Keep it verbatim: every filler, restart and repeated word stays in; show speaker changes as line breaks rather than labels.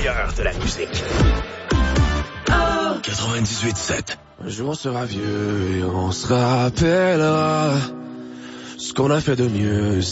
meilleur de la musique. quatre-vingt-dix-huit sept.
Un jour on sera vieux et on se rappellera ce qu'on a fait de mieux.